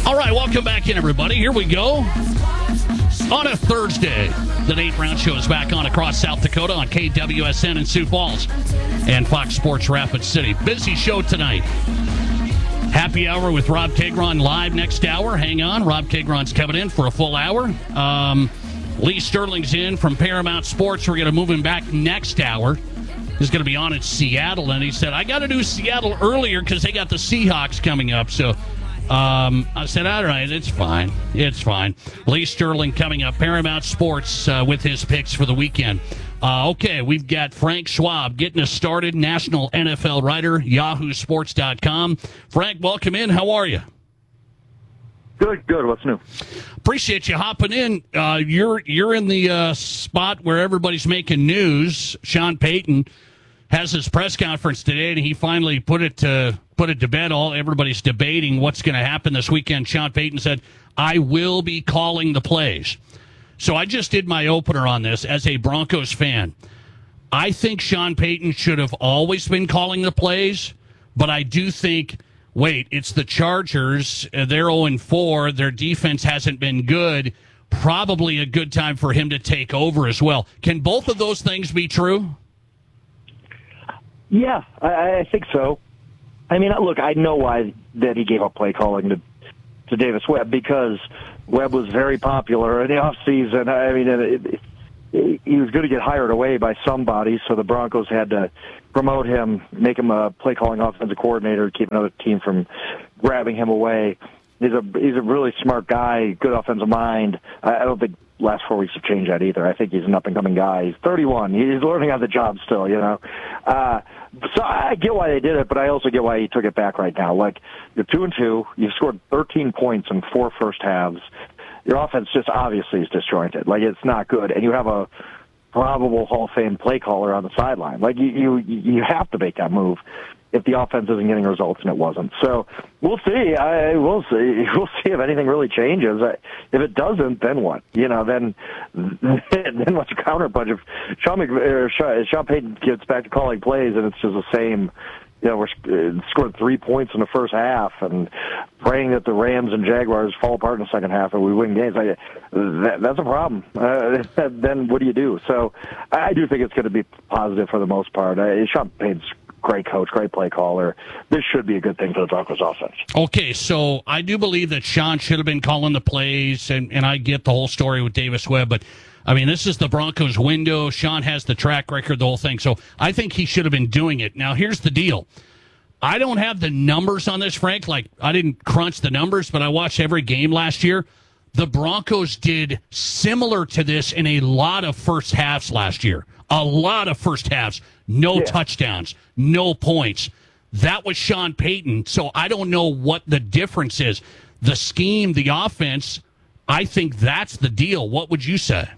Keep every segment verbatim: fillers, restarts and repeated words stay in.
All right, welcome back in, everybody. Here we go. On a Thursday, the Nate Brown Show is back on across South Dakota on K W S N in Sioux Falls and Fox Sports Rapid City. Busy show tonight. Happy hour with Rob Tigron live next hour. Hang on. Rob Tigron's coming in for a full hour. Um, Lee Sterling's in from Paramount Sports. We're going to move him back next hour. He's going to be on in Seattle, and he said, I got to do Seattle earlier because they got the Seahawks coming up. So um, I said, all right, it's fine. It's fine. Lee Sterling coming up, Paramount Sports uh, with his picks for the weekend. Uh, okay, we've got Frank Schwab getting us started, national N F L writer, yahoo sports dot com. Frank, welcome in. How are you? Good, good. What's new? Appreciate you hopping in. Uh, you're you're in the uh, spot where everybody's making news. Sean Payton has his press conference today, and he finally put it to put it to bed. All everybody's debating what's going to happen this weekend. Sean Payton said, "I will be calling the plays." So I just did my opener on this as a Broncos fan. I think Sean Payton should have always been calling the plays, but I do think, wait, it's the Chargers. They're oh and four. Their defense hasn't been good. Probably a good time for him to take over as well. Can both of those things be true? Yeah, I, I think so. I mean, look, I know why that he gave up play calling to, to Davis Webb, because Webb was very popular in the offseason. I mean, it, it, he was going to get hired away by somebody, so the Broncos had to promote him, make him a play-calling offensive coordinator, keep another team from grabbing him away. He's a he's a really smart guy, good offensive mind. I, I don't think last four weeks have changed that either. I think he's an up-and-coming guy. He's thirty-one. He's learning on the job still, you know. Uh, so I get why they did it, but I also get why he took it back right now. Like, you're two and two. You've scored thirteen points in four first halves. Your offense just obviously is disjointed. Like, it's not good. And you have a probable Hall of Fame play caller on the sideline. Like, you, you, you have to make that move if the offense isn't getting results, and it wasn't. So we'll see. I we'll see. We'll see if anything really changes. If it doesn't, then what? You know, then then what's your counterpunch? If Sean, Mc, or Sean Payton gets back to calling plays and it's just the same, you know, we're uh, scored three points in the first half and praying that the Rams and Jaguars fall apart in the second half and we win games, I, that, that's a problem. Uh, then what do you do? So I do think it's going to be positive for the most part. Uh, Sean Payton's great coach, great play caller. This should be a good thing for the Broncos offense. Okay, so I do believe that Sean should have been calling the plays, and, and I get the whole story with Davis Webb, but I mean, this is the Broncos window. Sean has the track record, the whole thing. So I think he should have been doing it. Now, here's the deal. I don't have the numbers on this, Frank. Like, I didn't crunch the numbers, but I watched every game last year. The Broncos did similar to this in a lot of first halves last year. A lot of first halves. No yeah. touchdowns. No points. That was Sean Payton. So I don't know what the difference is. The scheme, the offense, I think that's the deal. What would you say?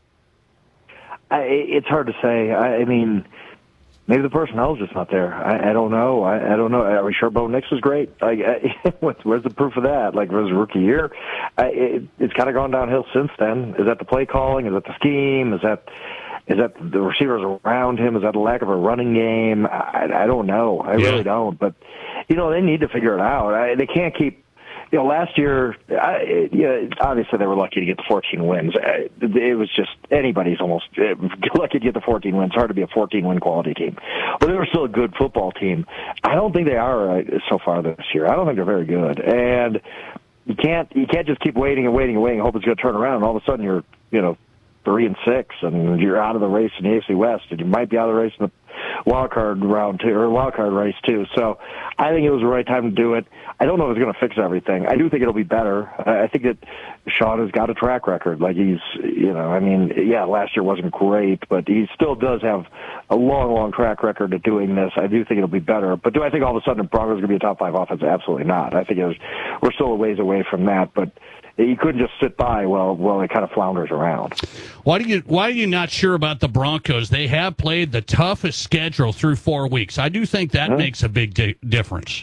I, it's hard to say. I, I mean, maybe the personnel is just not there. I, I don't know. I, I don't know. Are we sure Bo Nix was great? Like, I, where's the proof of that? Like, was his rookie year? I, it, it's kind of gone downhill since then. Is that the play calling? Is that the scheme? Is that is that the receivers around him? Is that a lack of a running game? I, I don't know. I yeah. really don't. But, you know, they need to figure it out. I, they can't keep. You know, last year, I, you know, obviously they were lucky to get the fourteen wins. It was just anybody's almost lucky to get the fourteen wins. It's hard to be a fourteen-win quality team. But they were still a good football team. I don't think they are so far this year. I don't think they're very good. And you can't you can't just keep waiting and waiting and waiting and hope it's going to turn around. And all of a sudden you're, you know, three and six, and you're out of the race in the A F C West, and you might be out of the race in the wild card round two or wild card race too. So I think it was the right time to do it. I don't know if it's going to fix everything. I do think it'll be better. I think that Sean has got a track record. Like he's, you know, I mean, yeah, last year wasn't great, but he still does have a long, long track record of doing this. I do think it'll be better. But do I think all of a sudden the Broncos are going to be a top five offense? Absolutely not. I think it was, we're still a ways away from that, but you couldn't just sit by while while it kind of flounders around. Why do you why are you not sure about the Broncos? They have played the toughest schedule through four weeks. I do think that mm-hmm. makes a big di- difference.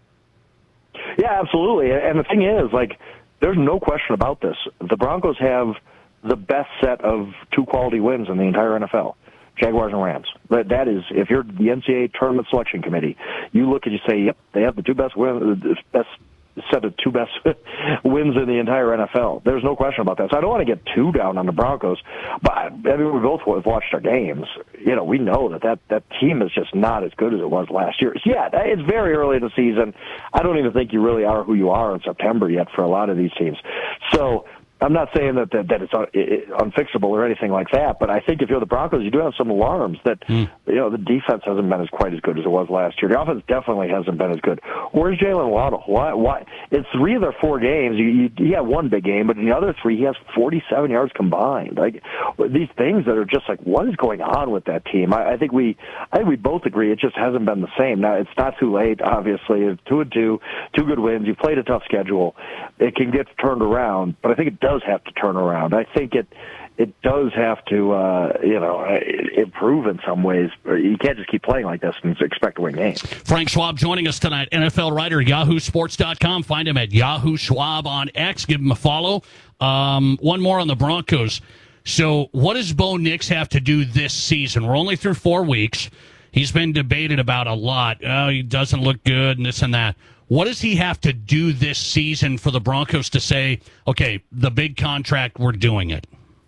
Yeah, absolutely. And the thing is, like, there's no question about this. The Broncos have the best set of two quality wins in the entire N F L. Jaguars and Rams. But that is, if you're the N C double A tournament selection committee, you look and you say, yep, they have the two best wins, best set of two best wins in the entire N F L. There's no question about that. So I don't want to get too down on the Broncos, but I mean, we both have watched our games. You know, we know that, that that team is just not as good as it was last year. Yeah, it's very early in the season. I don't even think you really are who you are in September yet for a lot of these teams. So I'm not saying that that, that it's un, it, unfixable or anything like that, but I think if you're the Broncos, you do have some alarms that mm. you know the defense hasn't been as quite as good as it was last year. The offense definitely hasn't been as good. Where's Jalen Waddle? Why? Why? It's three of their four games. You, you, he had one big game, but in the other three, he has forty-seven yards combined. Like these things that are just like, what is going on with that team? I, I think we, I think we both agree it just hasn't been the same. Now it's not too late. Obviously, it's two and two, two good wins. You played a tough schedule. It can get turned around, but I think it does have to turn around. I think it it does have to uh, you know improve in some ways. You can't just keep playing like this and expect to win games. Frank Schwab joining us tonight, N F L writer, yahoo sports dot com. Find him at Yahoo Schwab on X. Give him a follow. Um, one more on the Broncos. So what does Bo Nix have to do this season? We're only through four weeks. He's been debated about a lot. Oh, he doesn't look good and this and that. What does he have to do this season for the Broncos to say, okay, the big contract, we're doing it?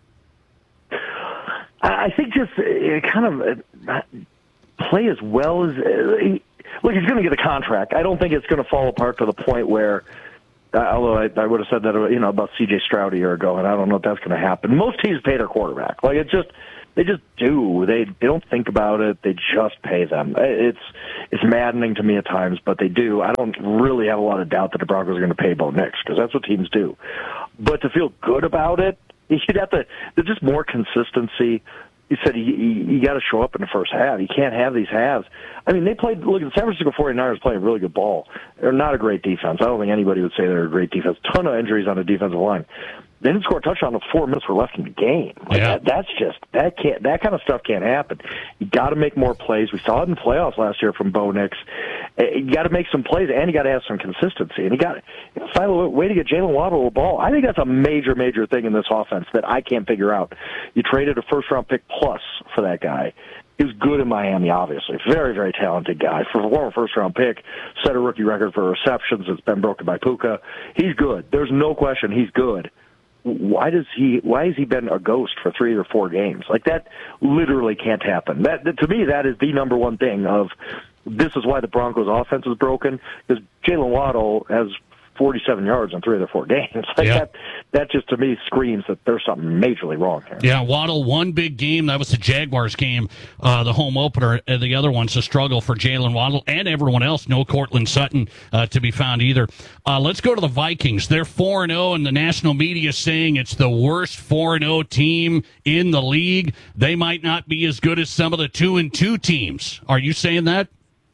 I think just uh, kind of uh, play as well as uh, – look, he's going to get a contract. I don't think it's going to fall apart to the point where uh, – although I, I would have said that you know about C J Stroud a year ago, and I don't know if that's going to happen. Most teams pay their quarterback. Like, it's just – they just do. They they don't think about it. They just pay them. It's it's maddening to me at times, but they do. I don't really have a lot of doubt that the Broncos are going to pay Bo Nix because that's what teams do. But to feel good about it, you should have to. There's just more consistency. You said you, you, you got to show up in the first half. You can't have these halves. I mean, they played. Look, the San Francisco forty-niners playing really good ball. They're not a great defense. I don't think anybody would say they're a great defense. Ton of injuries on the defensive line. They didn't score a touchdown with four minutes were left in the game. Like yeah. that, that's just that can't that kind of stuff can't happen. You got to make more plays. We saw it in the playoffs last year from Bo Nix. You got to make some plays, and you got to have some consistency. And you got to find a way to get Jalen Waddle the ball. I think that's a major, major thing in this offense that I can't figure out. You traded a first round pick plus for that guy. He was good in Miami, obviously. Very, very talented guy. For a former first-round pick, set a rookie record for receptions that's been broken by Puka. He's good. There's no question he's good. Why does he? Why has he been a ghost for three or four games? Like, that literally can't happen. That, to me, that is the number one thing of this is why the Broncos' offense is broken, because Jalen Waddle has forty-seven yards in three of their four games. Like yeah. that, that just to me screams that there's something majorly wrong here. Yeah, Waddle, one big game. That was the Jaguars game, uh, the home opener. And the other one's a struggle for Jalen Waddle and everyone else. No Cortland Sutton uh, to be found either. Uh, let's go to the Vikings. They're four and oh, and the national media is saying it's the worst four and oh team in the league. They might not be as good as some of the two and two teams. Are you saying that?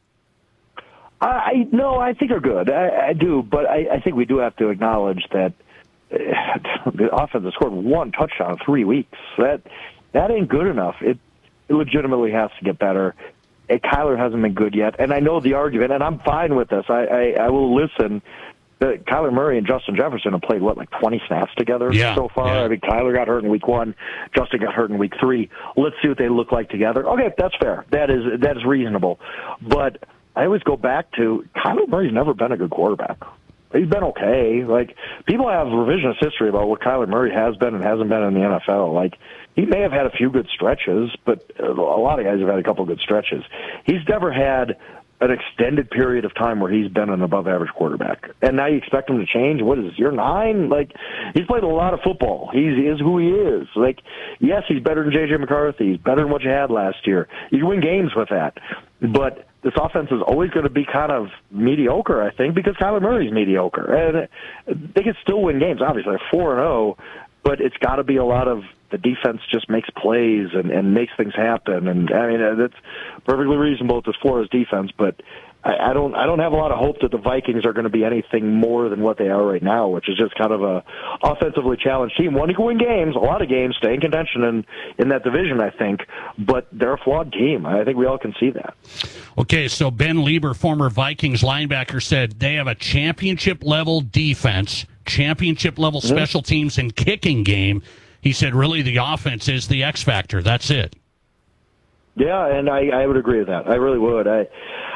I no, I think they're good. I, I do, but I, I think we do have to acknowledge that uh, the offense has scored one touchdown in three weeks. That that ain't good enough. It, it legitimately has to get better. And Kyler hasn't been good yet, and I know the argument, and I'm fine with this. I, I, I will listen. The, Kyler Murray and Justin Jefferson have played, what, like twenty snaps together yeah, so far? Yeah. I mean, Kyler got hurt in week one. Justin got hurt in week three. Let's see what they look like together. Okay, that's fair. That is that is reasonable. But I always go back to Kyler Murray's never been a good quarterback. He's been okay. Like, people have revisionist history about what Kyler Murray has been and hasn't been in the N F L. Like, he may have had a few good stretches, but a lot of guys have had a couple good stretches. He's never had an extended period of time where he's been an above-average quarterback. And now you expect him to change? What is this, year nine? Like, he's played a lot of football. He's, he is who he is. Like, yes, he's better than J J McCarthy. He's better than what you had last year. You can win games with that. But this offense is always going to be kind of mediocre, I think, because Kyler Murray's mediocre. And they can still win games, obviously. They're four and oh, but it's got to be a lot of the defense just makes plays and, and makes things happen. And, I mean, that's perfectly reasonable at this Flores defense, but I, I don't I don't have a lot of hope that the Vikings are going to be anything more than what they are right now, which is just kind of a offensively challenged team. One, you can win games, a lot of games, stay in contention in, in that division, I think, but they're a flawed team. I think we all can see that. Okay, so Ben Lieber, former Vikings linebacker, said they have a championship-level defense, championship-level mm-hmm. special teams and kicking game. He said, really, the offense is the X factor. That's it. Yeah, and I, I would agree with that. I really would. I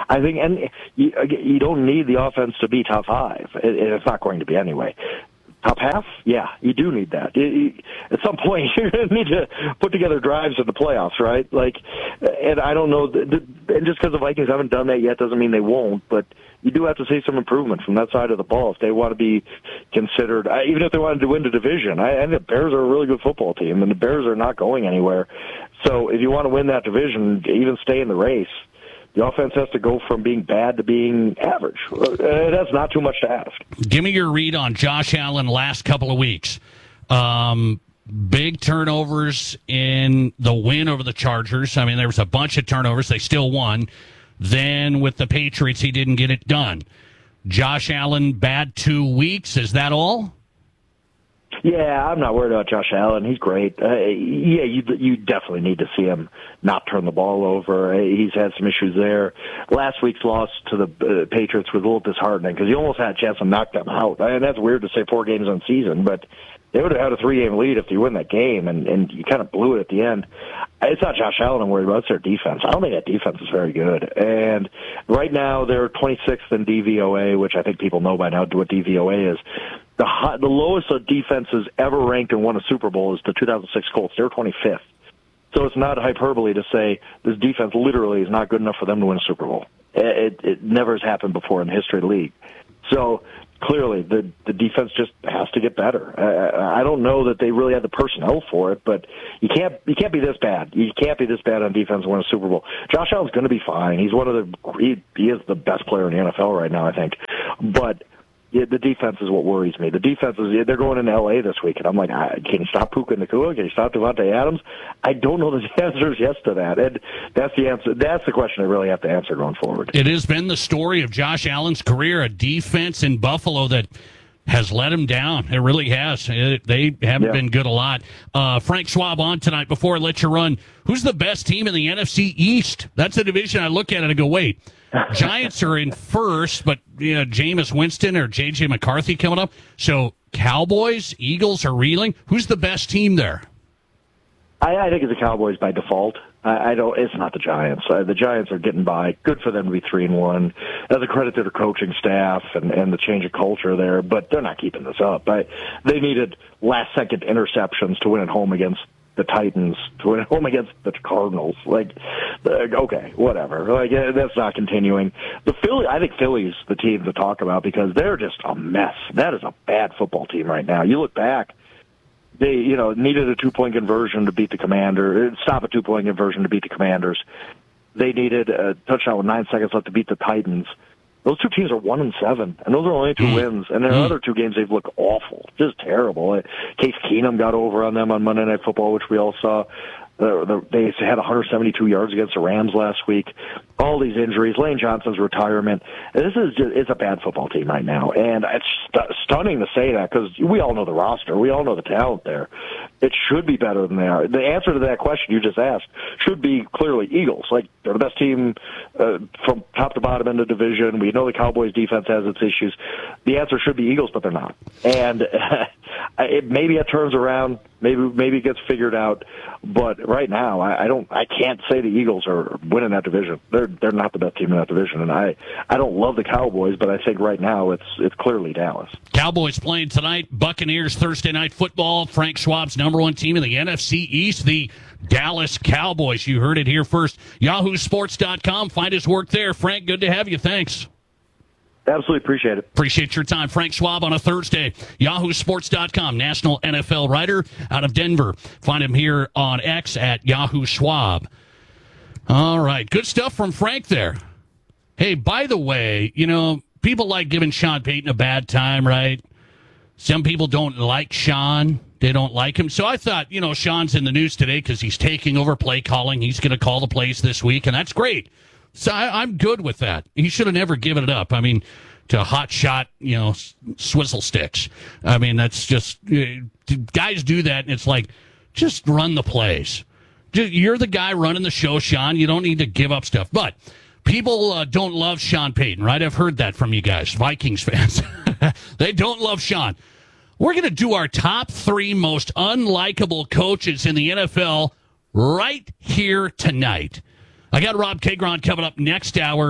I think, and you, you don't need the offense to be top five. It, it's not going to be anyway. Top half? Yeah, you do need that. You, you, at some point, you're going to need to put together drives in the playoffs, right? Like, and I don't know, and just because the Vikings haven't done that yet doesn't mean they won't, but you do have to see some improvement from that side of the ball if they want to be considered, even if they wanted to win the division. I, I think the Bears are a really good football team, and the Bears are not going anywhere. So if you want to win that division, even stay in the race, the offense has to go from being bad to being average. Uh, that's not too much to ask. Give me your read on Josh Allen last couple of weeks. Um, big turnovers in the win over the Chargers. I mean, there was a bunch of turnovers. They still won. Then with the Patriots, he didn't get it done. Josh Allen, bad two weeks. Is that all? Yeah, I'm not worried about Josh Allen. He's great. Uh, yeah, you you definitely need to see him not turn the ball over. He's had some issues there. Last week's loss to the uh, Patriots was a little disheartening because he almost had a chance to knock them out. And that's weird to say four games on season, but they would have had a three-game lead if you win that game, and, and you kind of blew it at the end. It's not Josh Allen I'm worried about. It's their defense. I don't think that defense is very good. And right now they're twenty-sixth in D V O A, which I think people know by now what D V O A is. The high, the lowest a defense has ever ranked and won a Super Bowl is the two thousand six Colts. They were twenty-fifth. So it's not hyperbole to say this defense literally is not good enough for them to win a Super Bowl. It, it, it never has happened before in the history of the league. So clearly the the defense just has to get better. I, I don't know that they really had the personnel for it, but you can't you can't be this bad. You can't be this bad on defense and win a Super Bowl. Josh Allen's going to be fine. He's one of the he, he is the best player in the N F L right now, I think. But yeah, the defense is what worries me. The defense is, they're going in L A this week, and I'm like, can you stop Puka Nacua? Can you stop Devontae Adams? I don't know the answer is yes to that. And that's the answer. That's the question I really have to answer going forward. It has been the story of Josh Allen's career, a defense in Buffalo that has let him down. It really has. It, they haven't yeah. been good a lot. Uh, Frank Schwab on tonight. Before I let you run, who's the best team in the N F C East? That's a division I look at it and go, wait, Giants are in first, but you know, Jameis Winston or J J McCarthy coming up. So Cowboys, Eagles are reeling. Who's the best team there? I, I think it's the Cowboys by default. I, I don't. It's not the Giants. Uh, the Giants are getting by. Good for them to be three and one. As a credit to their coaching staff and, and the change of culture there, but they're not keeping this up. I, they needed last second interceptions to win at home against the Titans, to win at home against the Cardinals. Like, uh, okay, whatever. Like, uh, that's not continuing. The Philly, I think Philly's the team to talk about because they're just a mess. That is a bad football team right now. You look back, they, you know, needed a two-point conversion to beat the Commander, stop a two-point conversion to beat the Commanders. They needed a touchdown with nine seconds left to beat the Titans. Those two teams are one and seven, and those are only two wins. And their mm. other two games, they've looked awful, just terrible. Case Keenum got over on them on Monday Night Football, which we all saw. Uh, the, they had one hundred seventy-two yards against the Rams last week. All these injuries, Lane Johnson's retirement. This is just, it's a bad football team right now, and it's st- stunning to say that because we all know the roster, we all know the talent there. It should be better than they are. The answer to that question you just asked should be clearly Eagles. Like they're the best team uh, from top to bottom in the division. We know the Cowboys' defense has its issues. The answer should be Eagles, but they're not. And uh, it, maybe it turns around. Maybe maybe it gets figured out. But right now, I, I don't. I can't say the Eagles are winning that division. They're they're not the best team in that division, and I I don't love the Cowboys, but I think right now it's it's clearly Dallas. Cowboys playing tonight. Buccaneers Thursday night football. Frank Schwab's number one team in the N F C East, the Dallas Cowboys. You heard it here first. Yahoo Sports dot com. Find his work there. Frank, good to have you. Thanks. Absolutely appreciate it. Appreciate your time. Frank Schwab on a Thursday. Yahoo Sports dot com, national N F L writer out of Denver. Find him here on X at Yahoo Schwab. All right. Good stuff from Frank there. Hey, by the way, you know, people like giving Sean Payton a bad time, right? Some people don't like Sean. They don't like him. So I thought, you know, Sean's in the news today because he's taking over play calling. He's going to call the plays this week, and that's great. So I, I'm good with that. He should have never given it up. I mean, to hot shot, you know, swizzle sticks. I mean, that's just, uh, guys do that, and it's like, just run the plays. You're the guy running the show, Sean. You don't need to give up stuff. But people uh, don't love Sean Payton, right? I've heard that from you guys, Vikings fans. They don't love Sean. We're going to do our top three most unlikable coaches in the N F L right here tonight. I got Rob Kagron coming up next hour.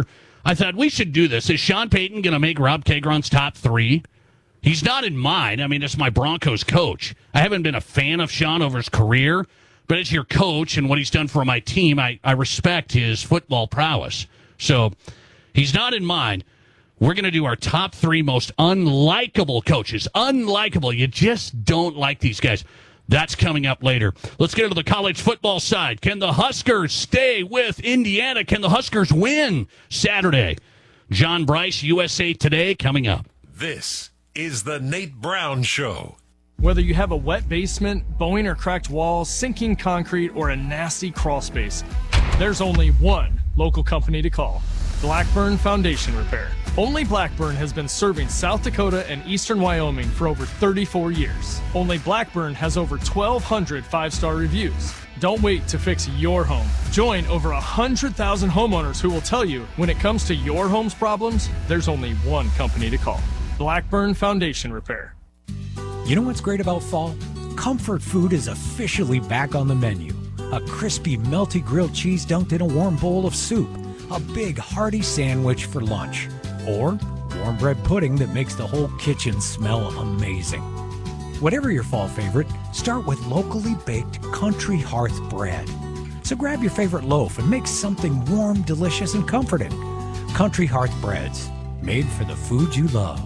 I thought we should do this. Is Sean Payton going to make Rob Tegron's top three? He's not in mine. I mean, it's my Broncos coach. I haven't been a fan of Sean over his career, but as your coach and what he's done for my team, I, I respect his football prowess. So he's not in mine. We're going to do our top three most unlikable coaches. Unlikable. You just don't like these guys. That's coming up later. Let's get into the college football side. Can the Huskers stay with Indiana? Can the Huskers win Saturday? John Bryce, U S A Today, coming up. This is the Nate Brown Show. Whether you have a wet basement, bowing or cracked walls, sinking concrete, or a nasty crawl space, there's only one local company to call. Blackburn Foundation Repair. Only Blackburn has been serving South Dakota and eastern Wyoming for over thirty-four years. Only Blackburn has over twelve hundred five-star reviews. Don't wait to fix your home. Join over one hundred thousand homeowners who will tell you when it comes to your home's problems, there's only one company to call. Blackburn Foundation Repair. You know what's great about fall? Comfort food is officially back on the menu. A crispy, melty grilled cheese dunked in a warm bowl of soup. A big, hearty sandwich for lunch. Or warm bread pudding that makes the whole kitchen smell amazing. Whatever your fall favorite, start with locally baked Country Hearth bread. So grab your favorite loaf and make something warm, delicious, and comforting. Country Hearth breads, made for the food you love.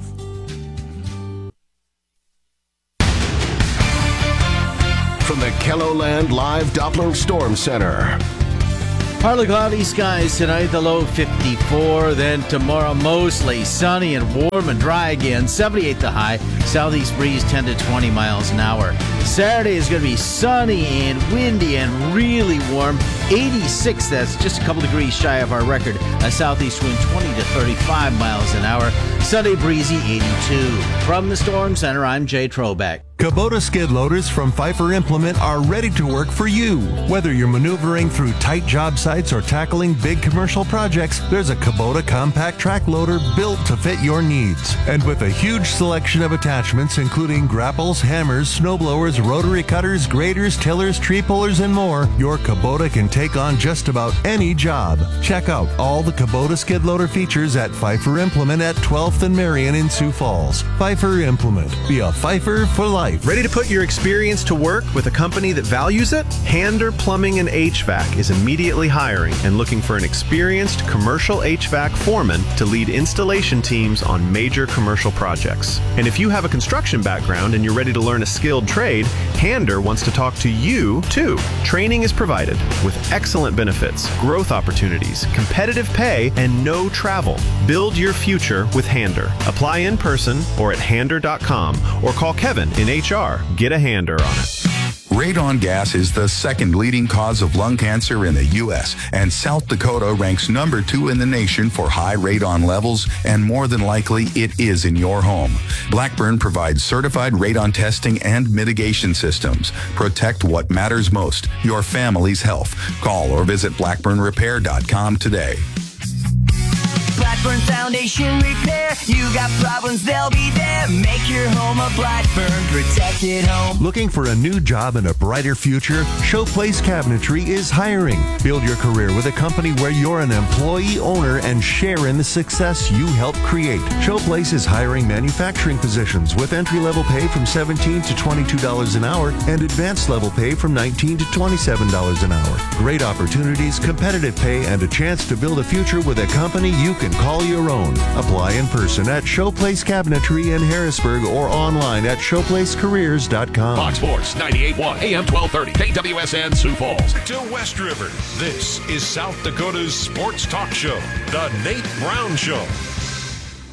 From the KELOLAND Live Doppler Storm Center. Partly cloudy skies tonight, the low fifty-four. Then tomorrow, mostly sunny and warm and dry again. seventy-eight the high. Southeast breeze ten to twenty miles an hour. Saturday is going to be sunny and windy and really warm. eighty-six, that's just a couple degrees shy of our record. A southeast wind twenty to thirty-five miles an hour. Sunday breezy eighty-two. From the Storm Center, I'm Jay Trobeck. Kubota skid loaders from Pfeiffer Implement are ready to work for you. Whether you're maneuvering through tight job sites or tackling big commercial projects, there's a Kubota compact track loader built to fit your needs. And with a huge selection of attachments, including grapples, hammers, snowblowers, rotary cutters, graders, tillers, tree pullers, and more, your Kubota can take on just about any job. Check out all the Kubota skid loader features at Pfeiffer Implement at twelfth and Marion in Sioux Falls. Pfeiffer Implement. Be a Pfeiffer for life. Ready to put your experience to work with a company that values it? Hander Plumbing and H V A C is immediately hiring and looking for an experienced commercial H V A C foreman to lead installation teams on major commercial projects. And if you have a construction background and you're ready to learn a skilled trade, Hander wants to talk to you too. Training is provided with excellent benefits, growth opportunities, competitive pay, and no travel. Build your future with Hander. Apply in person or at hander dot com or call Kevin in H R. Get a hander on it. Radon gas is the second leading cause of lung cancer in the U S, and South Dakota ranks number two in the nation for high radon levels, and more than likely it is in your home. Blackburn provides certified radon testing and mitigation systems. Protect what matters most, your family's health. Call or visit blackburn repair dot com today. Blackburn Foundation Repair. You got problems, they'll be there. Make your home a Blackburn protected home. Looking for a new job and a brighter future? Showplace Cabinetry is hiring. Build your career with a company where you're an employee owner and share in the success you help create. Showplace is hiring manufacturing positions with entry-level pay from seventeen dollars to twenty-two dollars an hour and advanced level pay from nineteen dollars to twenty-seven dollars an hour. Great opportunities, competitive pay, and a chance to build a future with a company you can call your own. Apply in person at Showplace Cabinetry in Harrisburg or online at showplace careers dot com. Fox Sports ninety-eight point one A M twelve thirty K W S N Sioux Falls to West River. This is South Dakota's sports talk show, The Nate Brown Show.